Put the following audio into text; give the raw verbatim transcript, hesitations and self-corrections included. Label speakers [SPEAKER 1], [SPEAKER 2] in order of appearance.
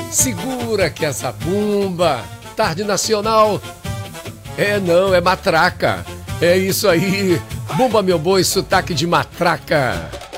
[SPEAKER 1] Segura que essa bumba. Tarde nacional. É não, é matraca. É isso aí. Bumba meu boi, sotaque de matraca.